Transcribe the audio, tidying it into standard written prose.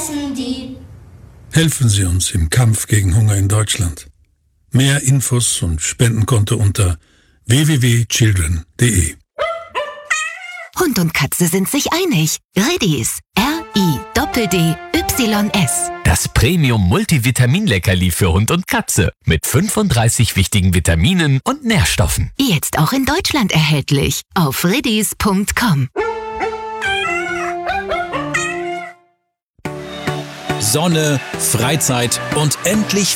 essen die. Helfen Sie uns im Kampf gegen Hunger in Deutschland. Mehr Infos und Spendenkonto unter www.children.de. Hund und Katze sind sich einig. Redis. RIDDYS. Das Premium-Multivitamin-Leckerli für Hund und Katze mit 35 wichtigen Vitaminen und Nährstoffen. Jetzt auch in Deutschland erhältlich. Auf redis.com. Sonne, Freizeit und endlich